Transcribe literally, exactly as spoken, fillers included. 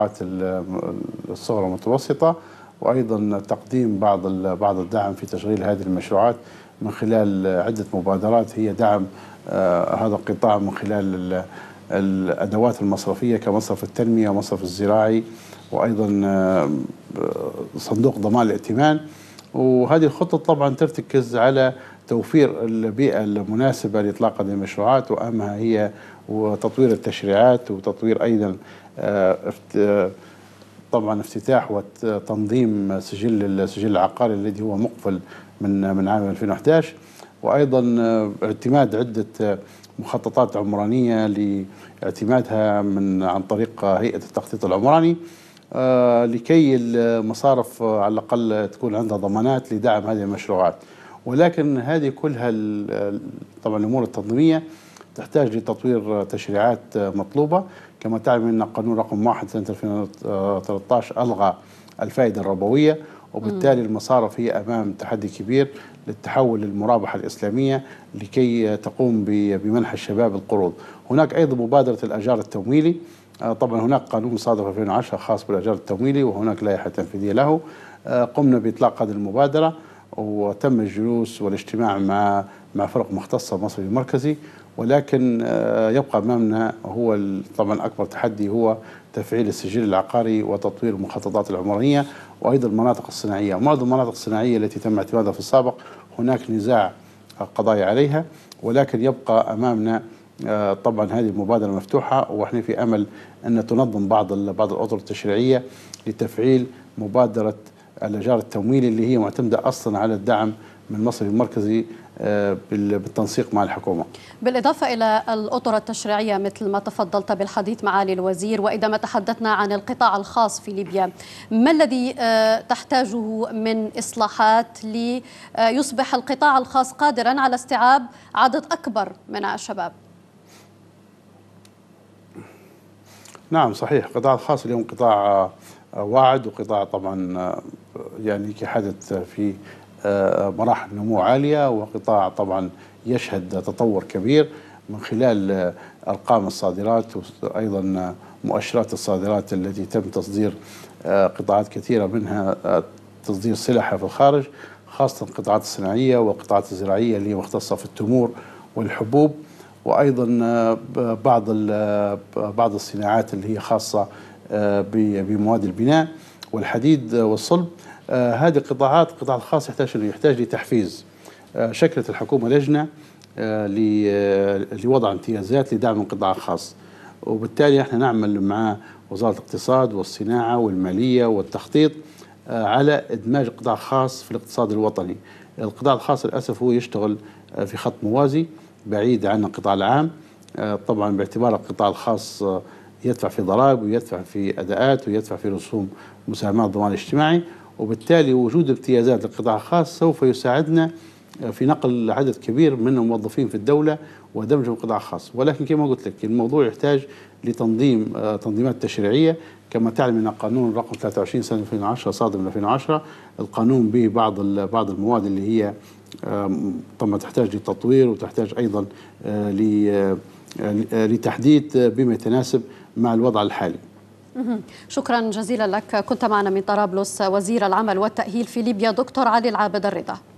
الصغرى والمتوسطة، وأيضا تقديم بعض بعض الدعم في تشغيل هذه المشروعات من خلال عدة مبادرات هي دعم آه هذا القطاع من خلال الأدوات المصرفية كمصرف التنمية ومصرف الزراعي، وأيضا آه صندوق ضمان الائتمان. وهذه الخطة طبعا ترتكز على توفير البيئة المناسبة لإطلاق هذه المشروعات، وأهمها هي وتطوير التشريعات وتطوير أيضا آه طبعا افتتاح وتنظيم سجل السجل العقاري الذي هو مقفل من من عام ألفين وأحد عشر، وايضا اعتماد عده مخططات عمرانيه لاعتمادها من عن طريق هيئه التخطيط العمراني لكي المصارف على الاقل تكون عندها ضمانات لدعم هذه المشروعات. ولكن هذه كلها طبعا الامور التنظيميه تحتاج لتطوير تشريعات مطلوبه. كما تعلم ان قانون رقم واحد سنه ألفين وثلاثة عشر الغى الفائده الربويه، وبالتالي المصارف هي امام تحدي كبير للتحول للمرابحه الاسلاميه لكي تقوم بمنح الشباب القروض. هناك ايضا مبادره الاجار التمويلي، طبعا هناك قانون صادر في ألفين وعشرة خاص بالاجار التمويلي وهناك لائحه تنفيذيه له. قمنا باطلاق هذه المبادره وتم الجلوس والاجتماع مع مع فرق مختصه مصري المركزي، ولكن يبقى امامنا هو طبعا اكبر تحدي هو تفعيل السجل العقاري وتطوير المخططات العمرانيه وايضا المناطق الصناعيه. معظم المناطق الصناعيه التي تم اعتمادها في السابق هناك نزاع قضائي عليها، ولكن يبقى امامنا طبعا هذه المبادره مفتوحه، واحنا في امل ان تنظم بعض بعض الاطر التشريعيه لتفعيل مبادره الايجار التمويلي اللي هي معتمده اصلا على الدعم من المصرف المركزي بالتنسيق مع الحكومة. بالإضافة إلى الأطر التشريعية مثل ما تفضلت بالحديث معالي الوزير، وإذا ما تحدثنا عن القطاع الخاص في ليبيا، ما الذي تحتاجه من إصلاحات ليصبح القطاع الخاص قادرا على استيعاب عدد أكبر من الشباب؟ نعم صحيح، القطاع الخاص اليوم قطاع واعد، وقطاع طبعا يعني كحدث في مراحل نمو عالية، وقطاع طبعا يشهد تطور كبير من خلال أرقام الصادرات وأيضا مؤشرات الصادرات التي تم تصدير قطاعات كثيرة منها تصدير سلحة في الخارج، خاصة القطاعات الصناعية والقطاعات الزراعية اللي هي مختصة في التمور والحبوب، وأيضا بعض بعض الصناعات اللي هي خاصة بمواد البناء والحديد والصلب. آه هذه القطاعات القطاع الخاص يحتاج يحتاج لتحفيز. آه شكلت الحكومه لجنه آه لوضع امتيازات لدعم القطاع الخاص، وبالتالي احنا نعمل مع وزاره الاقتصاد والصناعه والماليه والتخطيط آه على ادماج القطاع الخاص في الاقتصاد الوطني. القطاع الخاص للاسف هو يشتغل آه في خط موازي بعيد عن القطاع العام، آه طبعا باعتبار القطاع الخاص آه يدفع في ضرائب ويدفع في اداءات ويدفع في رسوم مساهمات ضمان الاجتماعي، وبالتالي وجود امتيازات للقطاع الخاص سوف يساعدنا في نقل عدد كبير من الموظفين في الدولة ودمجهم في القطاع الخاص. ولكن كما قلت لك الموضوع يحتاج لتنظيم تنظيمات تشريعية. كما تعلم ان قانون رقم ثلاثة وعشرين سنة ألفين وعشرة صادر من ألفين وعشرة، القانون به بعض بعض المواد اللي هي طبعا تحتاج لتطوير وتحتاج ايضا لتحديث بما يتناسب مع الوضع الحالي. شكرا جزيلا لك. كنت معنا من طرابلس وزير العمل والتأهيل في ليبيا دكتور علي العابد الرضا.